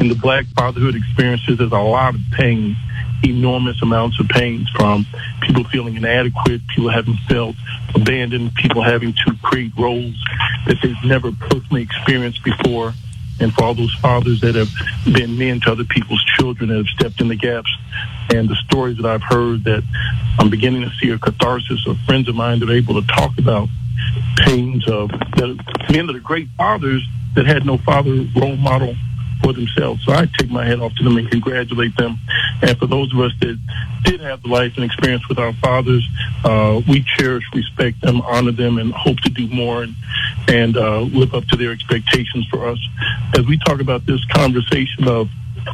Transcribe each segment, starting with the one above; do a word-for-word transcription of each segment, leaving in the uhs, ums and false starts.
in the black fatherhood experiences, there's a lot of pain, enormous amounts of pain, from people feeling inadequate, people having felt abandoned, people having to create roles that they've never personally experienced before. And for all those fathers that have been men to other people's children, that have stepped in the gaps, and the stories that I've heard, that I'm beginning to see a catharsis of friends of mine that are able to talk about pains of that, men that are great fathers that had no father role model for themselves. So I take my hat off to them and congratulate them. And for those of us that did have the life and experience with our fathers, uh, we cherish, respect them, honor them, and hope to do more and, and uh, live up to their expectations for us. As we talk about this conversation of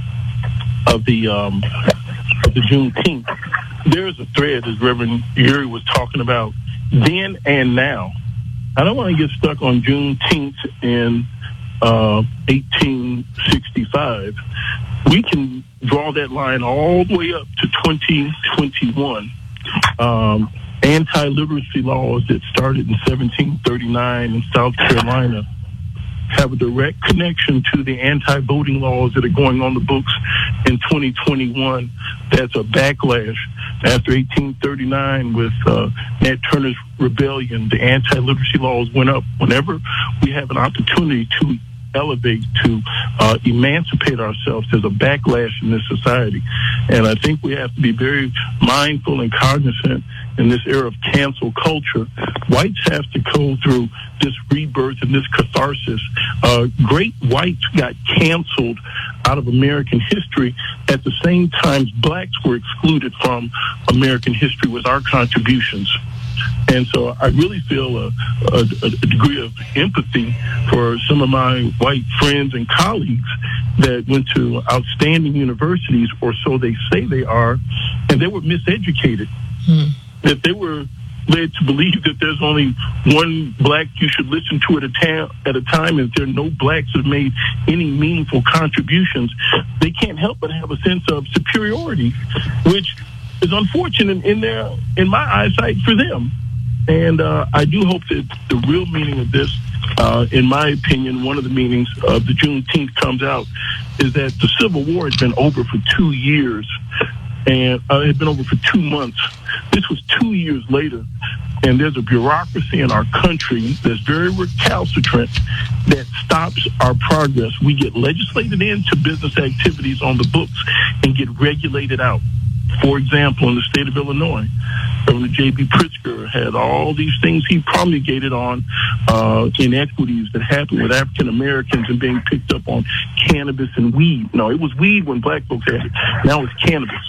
of the um, of the Juneteenth, there's a thread, as Reverend Yuri was talking about, then and now. I don't want to get stuck on Juneteenth in uh, eighteen sixty-five. We can draw that line all the way up to twenty twenty-one. Um, anti-literacy laws that started in seventeen thirty-nine in South Carolina have a direct connection to the anti-voting laws that are going on the books in twenty twenty-one. That's a backlash. After eighteen thirty-nine, with uh, Nat Turner's rebellion, the anti-literacy laws went up. Whenever we have an opportunity to elevate, to uh, emancipate ourselves, there's a backlash in this society. And I think we have to be very mindful and cognizant in this era of cancel culture. Whites have to go through this rebirth and this catharsis. Uh, great whites got canceled out of American history. At the same time, blacks were excluded from American history with our contributions. And so I really feel a, a, a degree of empathy for some of my white friends and colleagues that went to outstanding universities, or so they say they are, and they were miseducated. Hmm. That they were led to believe that there's only one black you should listen to at a, ta- at a time, and there are no blacks that have made any meaningful contributions. They can't help but have a sense of superiority, which is unfortunate in their, in my eyesight, for them. And uh, I do hope that the real meaning of this, uh, in my opinion, one of the meanings of the Juneteenth comes out, is that the Civil War has been over for two years, and uh, it had been over for two months. This was two years later, and there's a bureaucracy in our country that's very recalcitrant that stops our progress. We get legislated into business activities on the books and get regulated out. For example, in the state of Illinois, Governor J B Pritzker had all these things he promulgated on uh, inequities that happened with African Americans and being picked up on cannabis and weed. No, it was weed when black folks had it. Now it's cannabis.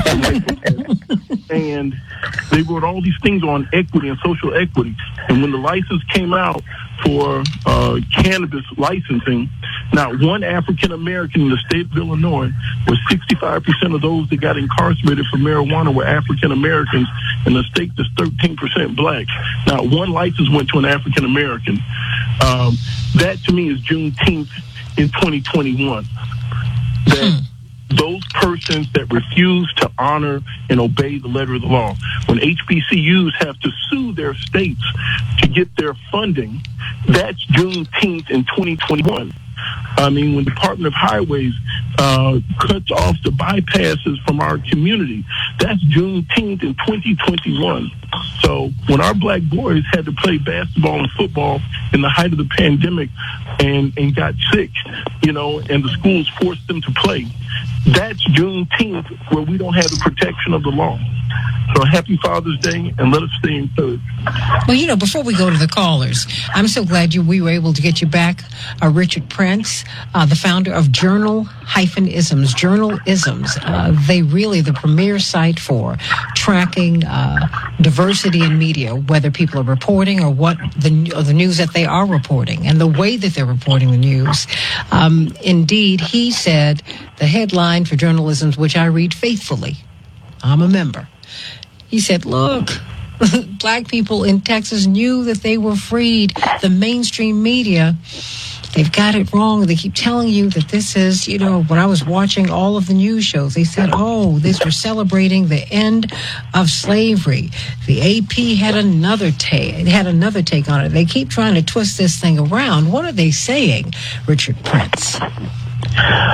And they wrote all these things on equity and social equity. And when the license came out for uh, cannabis licensing, not one African American in the state of Illinois, was sixty-five percent of those that got incarcerated for marijuana were African Americans, and the state is thirteen percent black. Not one license went to an African American. Um, that to me is Juneteenth in twenty twenty-one. That those persons that refuse to honor and obey the letter of the law, when H B C Us have to sue their states to get their funding, that's Juneteenth in twenty twenty-one. I mean, when the Department of Highways uh, cuts off the bypasses from our community, that's Juneteenth in twenty twenty-one. So when our black boys had to play basketball and football in the height of the pandemic and, and got sick, you know, and the schools forced them to play, that's Juneteenth, where we don't have the protection of the law. So happy Father's Day, and let us stay encouraged. Well, you know, before we go to the callers, I'm so glad you we were able to get you back, uh, Richard Prince, uh, the founder of Journal-Isms. Journal-Isms, uh, they really the premier site for tracking uh, diversity in media, whether people are reporting or what the or the news that they are reporting, and the way that they're reporting the news. Um, indeed, he said the headline for Journal-Isms, which I read faithfully, I'm a member. He said, look, black people in Texas knew that they were freed. The mainstream media, they've got it wrong. They keep telling you that this is, you know, when I was watching all of the news shows, they said, oh, this we're celebrating the end of slavery. The A P had another take, had another take on it. They keep trying to twist this thing around. What are they saying, Richard Prince? Well,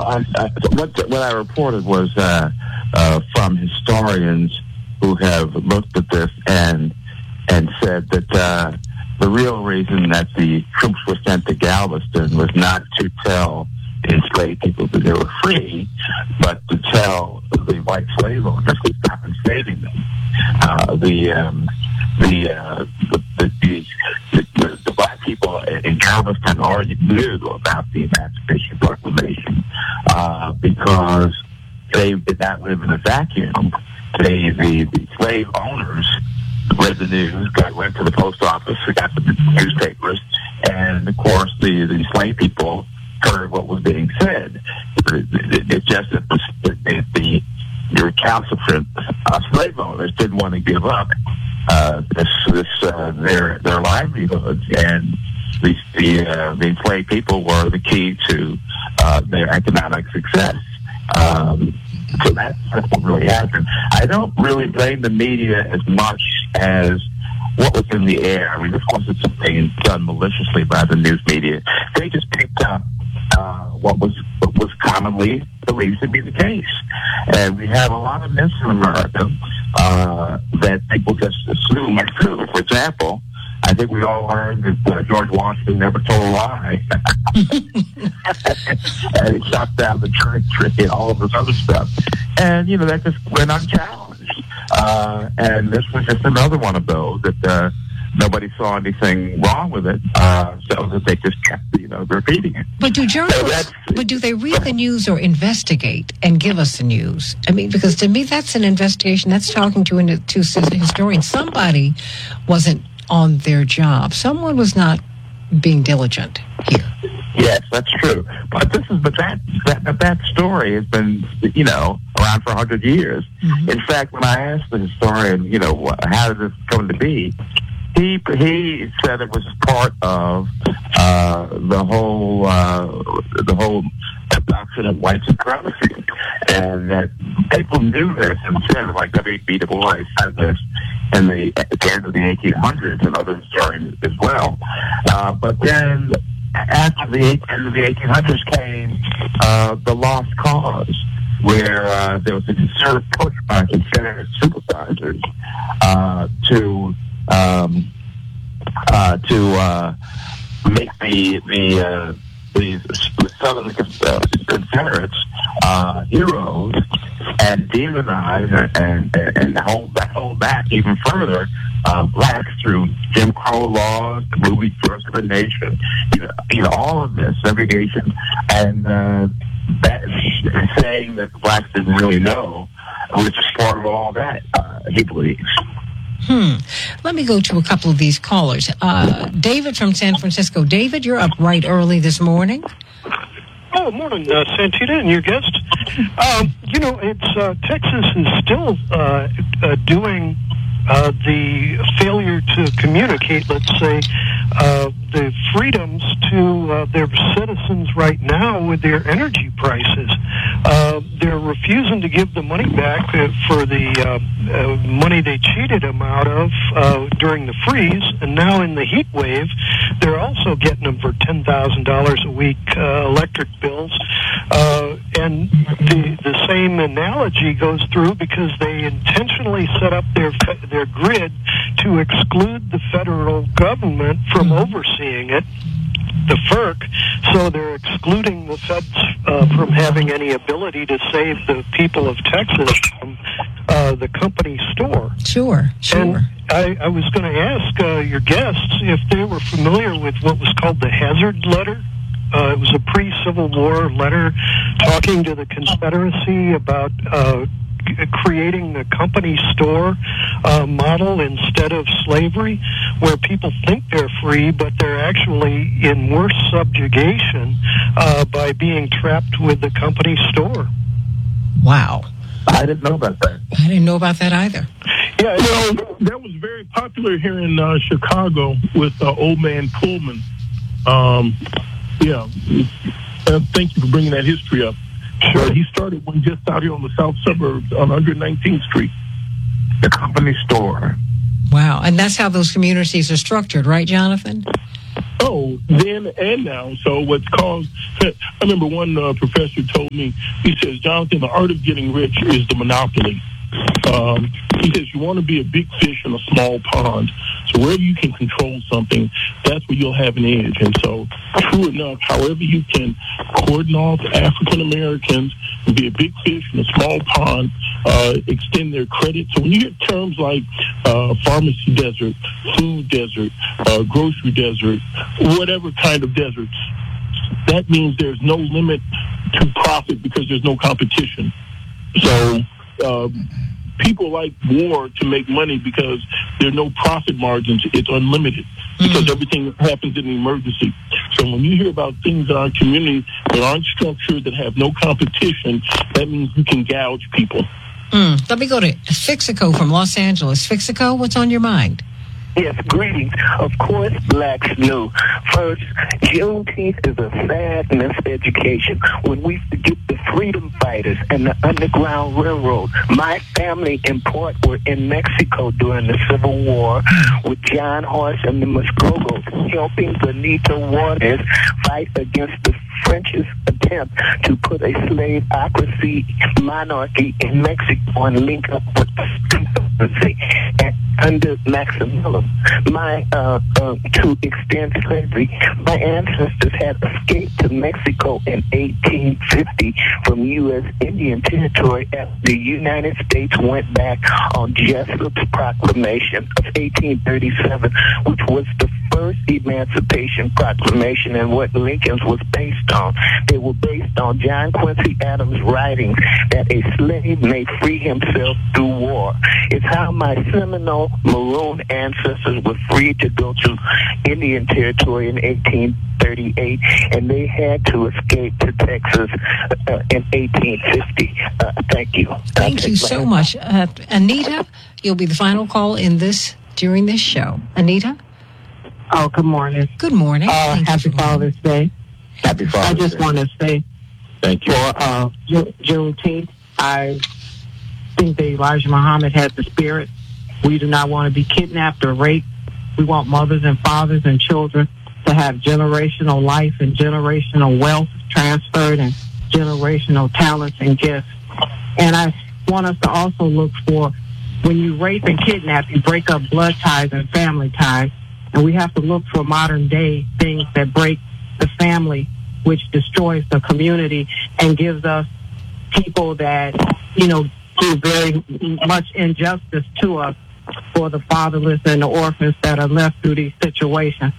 I, I, what, what I reported was uh, uh, from historians who have looked at this and and said that uh, the real reason that the troops were sent to Galveston was not to tell enslaved people that they were free, but to tell the white slave owners to stop enslaving them. Uh, the, um, the, uh, the, the, the, the, the black people in Galveston already knew about the Emancipation Proclamation uh, because they did not live in a vacuum. They, the, the slave owners read the news, got went to the post office, got the newspapers, and of course the, the slave people heard what was being said. It, it, it just that the, the, the, the recalcitrant uh, slave owners didn't want to give up uh, this, this uh, their their livelihoods, and the the, uh, the enslaved people were the key to uh, their economic success. Um, so that's, that's what really happened. I don't really blame the media as much as what was in the air. I mean, of course, it's something done maliciously by the news media. They just picked up uh, what was what was commonly believed to be the case, and we have a lot of myths in America uh, that people just assume are true. For example, I think we all learned that uh, George Washington never told a lie, and he shot down the church and all of this other stuff. And you know that just went unchallenged. Uh, and this was just another one of those that uh, nobody saw anything wrong with it, uh, so that they just kept, you know, repeating it. But do journalists, so but do they read the news or investigate and give us the news? I mean, because to me, that's an investigation. That's talking to a to a historian. Somebody wasn't on their job. Someone was not being diligent here. Yes, that's true. But this is, but that that that story has been, you know, around for a hundred years. Mm-hmm. In fact, when I asked the historian, you know, how did this come to be, he he said it was part of uh, the whole uh, the whole adoption of white supremacy, and that people knew this themselves, like W B Du Bois said this in the at the end of the eighteen hundreds, and other historians as well. Uh, but then, after the end of the eighteen hundreds came uh, the Lost Cause, where uh, there was a concerted push by Confederate sympathizers uh, to um, uh, to uh, make the the uh, the, the Southern Confederates uh, heroes and demonize and and, and hold back, hold back even further uh, blacks through Jim Crow laws, the movie First of the Nation, you know, you know, all of this segregation, and uh, that saying that the blacks didn't really know was just part of all that. Uh, he believes. Hmm. Let me go to a couple of these callers. Uh, David from San Francisco. David, you're up right early this morning. Oh, morning, uh, Santita and your guest. Um, you know, it's uh, Texas is still uh, uh, doing uh, the failure to communicate, let's say, uh, the freedoms to uh, their citizens right now with their energy prices. Uh, they're refusing to give the money back uh, for the uh, uh, money they cheated them out of uh, during the freeze, and now in the heat wave, they're also getting them for ten thousand dollars a week uh, electric bills. Uh, and the the same analogy goes through because they intentionally set up their their grid to exclude the federal government from overseeing it, the F E R C, so they're excluding the feds uh, from having any ability to save the people of Texas from uh, the company store. Sure, sure. And I, I was going to ask uh, your guests if they were familiar with what was called the Hazard Letter. Uh, it was a pre-Civil War letter talking to the Confederacy about uh, creating a company store uh, model instead of slavery, where people think they're free, but they're actually in worse subjugation uh, by being trapped with the company store. Wow. I didn't know about that. I didn't know about that either. Yeah, well, that was very popular here in uh, Chicago with uh, Old Man Pullman. Um, yeah, uh, thank you for bringing that history up. Sure. He started one just out here on the south suburbs on one nineteenth Street. The company store. Wow. And that's how those communities are structured, right, Jonathan? Oh, then and now. So what's caused, I remember one uh, professor told me, he says, Jonathan, the art of getting rich is the monopoly. Um, he says you want to be a big fish in a small pond. So wherever you can control something, that's where you'll have an edge. And so, true enough, however you can cordon off African Americans and be a big fish in a small pond, uh, extend their credit. So when you hear terms like uh, pharmacy desert, food desert, uh, grocery desert, whatever kind of deserts, that means there's no limit to profit because there's no competition. So uh, people like war to make money because there are no profit margins. It's unlimited because mm-hmm. everything happens in an emergency. So when you hear about things in our community that aren't structured, that have no competition, that means you can gouge people. Mm. Let me go to Fixico from Los Angeles. Fixico, what's on your mind? Yes, greetings. Of course, blacks knew. First, Juneteenth is a sad miseducation. When we forget the freedom fighters and the Underground Railroad, my family in part were in Mexico during the Civil War with John Horse and the Muskogos, helping Benito Juarez fight against the French's attempt to put a slaveocracy monarchy in Mexico and link up with the Confederacy under Maximilian. My uh, uh, to extend slavery, my ancestors had escaped to Mexico in eighteen fifty from U S Indian Territory as the United States went back on Jesup's Proclamation of eighteen thirty-seven, which was the first Emancipation Proclamation and what Lincoln's was based on. They were based on John Quincy Adams' writings that a slave may free himself through war. It's how my Seminole Maroon ancestors were free to go to Indian Territory in eighteen thirty-eight, and they had to escape to Texas uh, in eighteen fifty. Uh, thank you. Thank you so much. Uh, Anita, you'll be the final call in this during this show. Anita? Oh, good morning. Good morning. Uh, happy Father's Day. Happy Father's I just Day. want to say Thank you. for uh, Ju- Juneteenth, I think that Elijah Muhammad had the spirit. We do not want to be kidnapped or raped. We want mothers and fathers and children to have generational life and generational wealth transferred and generational talents and gifts. And I want us to also look for, when you rape and kidnap, you break up blood ties and family ties. And we have to look for modern day things that break the family, which destroys the community and gives us people that, you know, do very much injustice to us for the fatherless and the orphans that are left through these situations.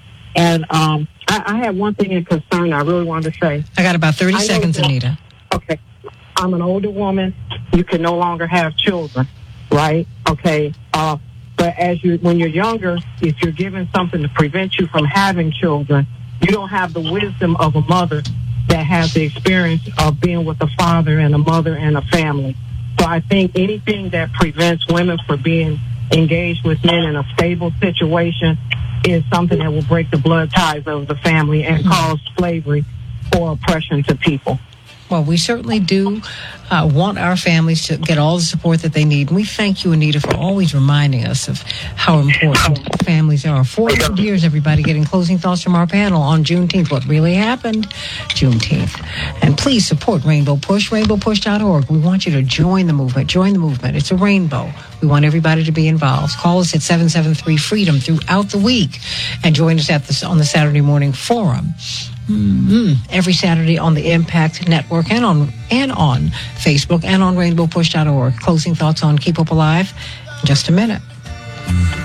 And um, I, I have one thing in concern I really wanted to say. I got about thirty I seconds, that, Anita. Okay. I'm an older woman. You can no longer have children, right? Okay. Uh, but as you, when you're younger, if you're given something to prevent you from having children, you don't have the wisdom of a mother that has the experience of being with a father and a mother and a family. So I think anything that prevents women from being engaged with men in a stable situation is something that will break the blood ties of the family and cause slavery or oppression to people. Well, we certainly do uh, want our families to get all the support that they need. And we thank you, Anita, for always reminding us of how important families are. four hundred years, everybody, getting closing thoughts from our panel on Juneteenth. What really happened? Juneteenth. And please support Rainbow Push, rainbow push dot org. We want you to join the movement. Join the movement. It's a rainbow. We want everybody to be involved. Call us at seven seven three freedom throughout the week and join us at this on the Saturday morning forum. Mm-hmm. Every Saturday on the Impact Network and on and on Facebook and on rainbow push dot org. Closing thoughts on Keep Hope Alive in just a minute.